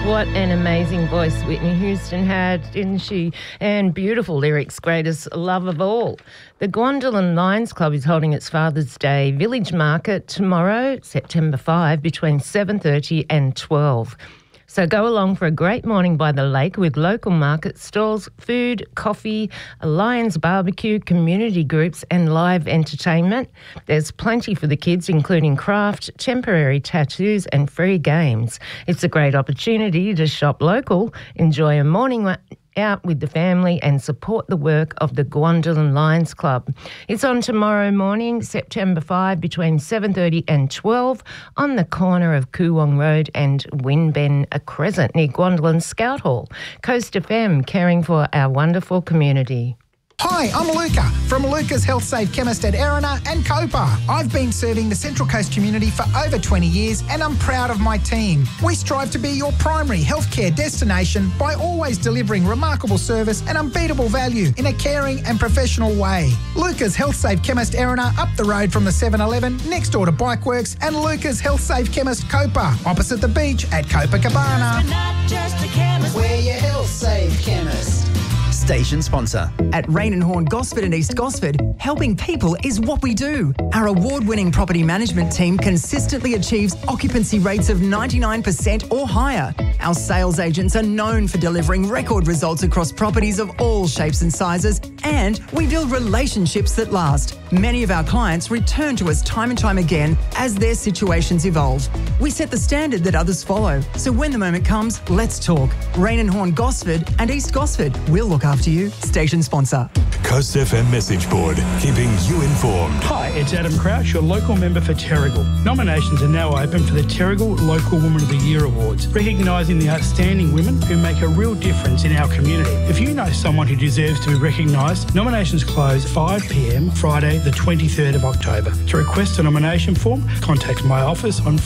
What an amazing voice Whitney Houston had, didn't she? And beautiful lyrics, greatest love of all. The Gwandalin Lions Club is holding its Father's Day Village Market tomorrow, September 5, between 7:30 and 12. So go along for a great morning by the lake with local market stalls, food, coffee, a Lions barbecue, community groups and live entertainment. There's plenty for the kids, including craft, temporary tattoos and free games. It's a great opportunity to shop local, enjoy a morning out with the family and support the work of the Gwandalin Lions Club. It's on tomorrow morning, September 5, between 7:30 and 12 on the corner of Coowong Road and Winben Crescent near Gwandalin Scout Hall. Coast FM, caring for our wonderful community. Hi, I'm Luca from Luca's Health Save Chemist at Erina and Copa. I've been serving the Central Coast community for over 20 years and I'm proud of my team. We strive to be your primary healthcare destination by always delivering remarkable service and unbeatable value in a caring and professional way. Luca's Health Save Chemist Erina up the road from the 7-Eleven next door to Bikeworks, and Luca's Health Save Chemist Copa opposite the beach at Copacabana. We're not just a chemist. We're your Health Save Chemist. Station sponsor. At Rain and Horn Gosford and East Gosford, helping people is what we do. Our award-winning property management team consistently achieves occupancy rates of 99% or higher. Our sales agents are known for delivering record results across properties of all shapes and sizes, and we build relationships that last. Many of our clients return to us time and time again as their situations evolve. We set the standard that others follow, so when the moment comes, let's talk. Rain and Horn Gosford and East Gosford. We'll look after you. Station sponsor. Coast FM message board, keeping you informed. Hi, it's Adam Crouch, your local member for Terrigal. Nominations are now open for the Terrigal Local Woman of the Year Awards, recognising the outstanding women who make a real difference in our community. If you know someone who deserves to be recognised, nominations close 5 p.m. Friday the 23rd of October. To request a nomination form, contact my office on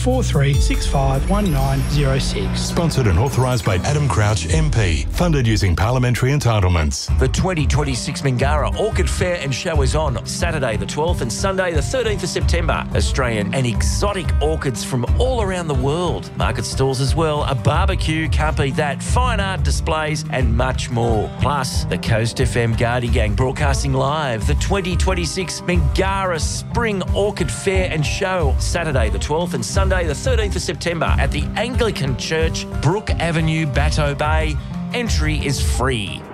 43651906. Sponsored and authorised by Adam Crouch MP. Funded using parliamentary entitlements. The 2026 Mingara Orchid Fair and Show is on Saturday the 12th and Sunday the 13th of September. Australian and exotic orchids from all around the world. Market stalls as well, a barbecue, can't beat that, fine art displays and much more. Plus, the Coast FM Guardian Gang broadcasting live the 2026 Mingara Spring Orchid Fair and Show, Saturday the 12th and Sunday the 13th of September at the Anglican Church, Brook Avenue, Bateau Bay. Entry is free.